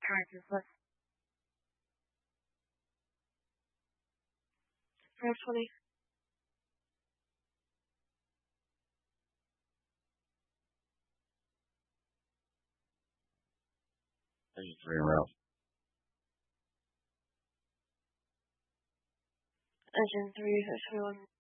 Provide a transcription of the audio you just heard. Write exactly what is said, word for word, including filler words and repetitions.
charges list. five twenty. eighty-three route. Engine three, twenty-one.